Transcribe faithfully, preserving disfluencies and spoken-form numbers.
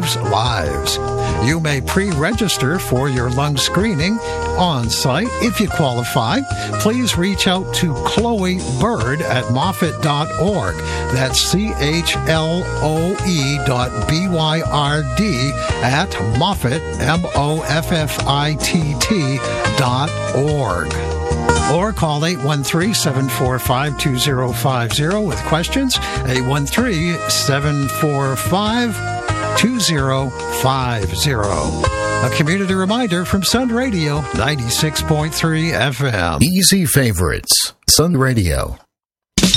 saves lives. You may pre-register for your lung screening on-site. If you qualify, please reach out to Chloe Bird at Moffitt dot org. That's C H L O E dot B Y R D at Moffitt, M O F F I T T dot org. Or call eight one three, seven four five, two zero five zero with questions, eight one three, seven four five, two zero five zero. A community reminder from Sun Radio, ninety-six point three F M. Easy favorites. Sun Radio.